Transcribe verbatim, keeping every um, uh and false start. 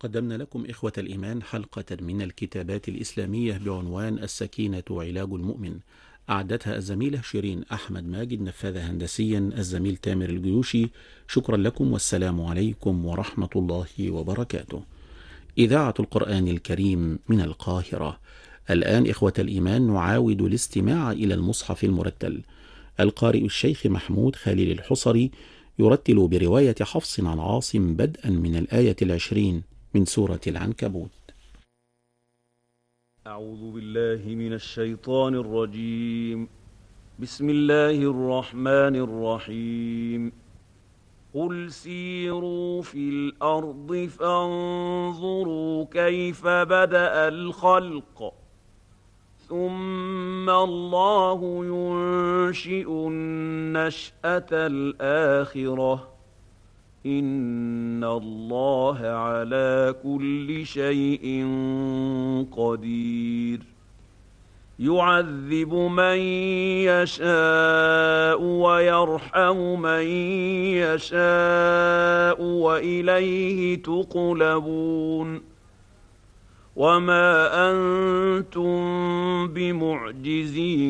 قدمنا لكم إخوة الإيمان حلقة من الكتابات الإسلامية بعنوان السكينة علاج المؤمن، أعدتها الزميلة شيرين أحمد ماجد، نفذها هندسيا الزميل تامر الجيوشي. شكرا لكم والسلام عليكم ورحمة الله وبركاته. إذاعة القرآن الكريم من القاهرة. الآن إخوة الإيمان نعاود الاستماع إلى المصحف المرتل. القارئ الشيخ محمود خليل الحصري يرتل برواية حفص عن عاصم بدءا من الآية العشرين من سورة العنكبوت. أعوذ بالله من الشيطان الرجيم. بسم الله الرحمن الرحيم. قل سيروا في الأرض فانظروا كيف بدأ الخلق ثم الله ينشئ النشأة الآخرة إن الله على كل شيء قدير. يعذب من يشاء ويرحم من يشاء وإليه تقلبون. وما أنتم بمعجزين